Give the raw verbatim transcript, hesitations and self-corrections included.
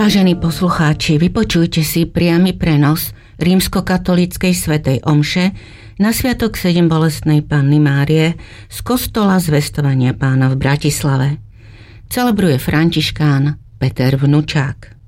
Vážení poslucháči, vypočujte si priamy prenos rímskokatolíckej svätej omše na sviatok sedembolestnej Panny Márie z kostola Zvestovania Pána v Bratislave. Celebruje františkán Peter Vnučák.